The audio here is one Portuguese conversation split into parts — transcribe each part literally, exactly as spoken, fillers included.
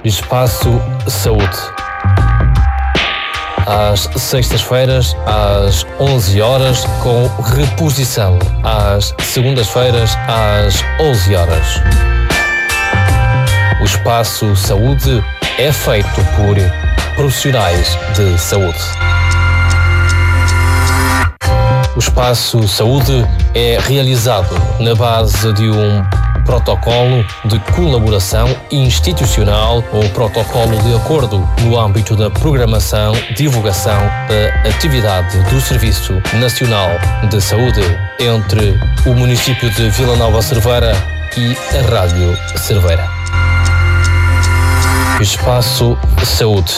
Espaço Saúde. Às sextas-feiras, às onze horas, com reposição. Às segundas-feiras, às onze horas. O Espaço Saúde é feito por profissionais de saúde. O Espaço Saúde é realizado na base de um protocolo de colaboração institucional ou protocolo de acordo no âmbito da programação, divulgação da atividade do Serviço Nacional de Saúde entre o município de Vila Nova Cerveira e a Rádio Cerveira. Espaço Saúde.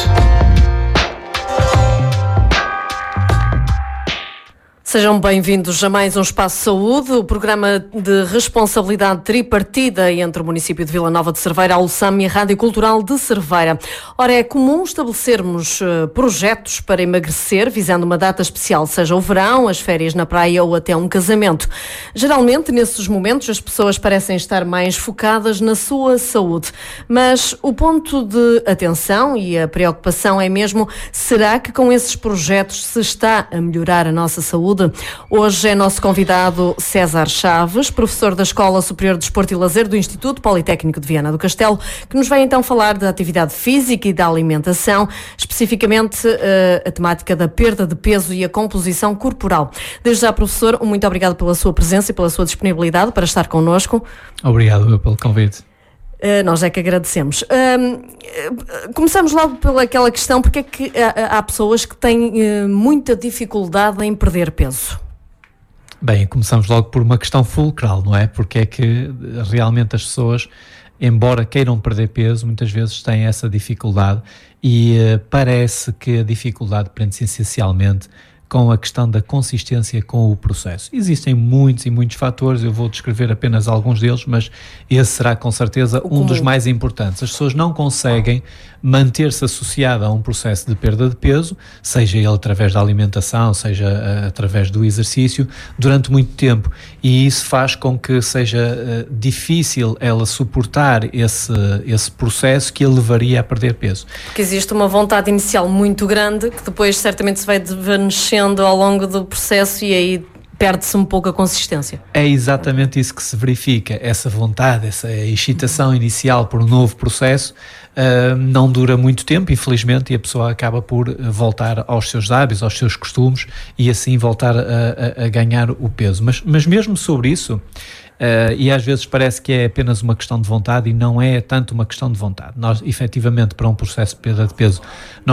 Sejam bem-vindos a mais um Espaço Saúde, o programa de responsabilidade tripartida entre o município de Vila Nova de Cerveira, a ULSAM e a Rádio Cultural de Cerveira. Ora, é comum estabelecermos uh, projetos para emagrecer, visando uma data especial, seja o verão, as férias na praia ou até um casamento. Geralmente, nesses momentos, as pessoas parecem estar mais focadas na sua saúde. Mas o ponto de atenção e a preocupação é mesmo, será que com esses projetos se está a melhorar a nossa saúde? Hoje é nosso convidado César Chaves, professor da Escola Superior de Desporto e Lazer do Instituto Politécnico de Viana do Castelo, que nos vai então falar da atividade física e da alimentação, especificamente uh, a temática da perda de peso e a composição corporal. Desde já, professor, muito obrigado pela sua presença e pela sua disponibilidade para estar connosco. Obrigado pelo convite. Uh, nós é que agradecemos. Uh, uh, começamos logo pelaquela questão, porque é que há, há pessoas que têm uh, muita dificuldade em perder peso? Bem, começamos logo por uma questão fulcral, não é? Porque é que realmente as pessoas, embora queiram perder peso, muitas vezes têm essa dificuldade e uh, parece que a dificuldade prende-se essencialmente com a questão da consistência com o processo. Existem muitos e muitos fatores, eu vou descrever apenas alguns deles, mas esse será com certeza um dos mais importantes. As pessoas não conseguem manter-se associadas a um processo de perda de peso, seja ele através da alimentação, seja uh, através do exercício, durante muito tempo, e isso faz com que seja uh, difícil ela suportar esse, esse processo que a levaria a perder peso. Porque existe uma vontade inicial muito grande, que depois certamente se vai desvanecendo ao longo do processo e aí perde-se um pouco a consistência. É exatamente isso que se verifica, essa vontade, essa excitação inicial por um novo processo uh, não dura muito tempo, infelizmente, e a pessoa acaba por voltar aos seus hábitos, aos seus costumes e assim voltar a, a, a ganhar o peso. Mas, mas mesmo sobre isso, Uh, e às vezes parece que é apenas uma questão de vontade e não é tanto uma questão de vontade. Nós, efetivamente, para um processo de perda de peso,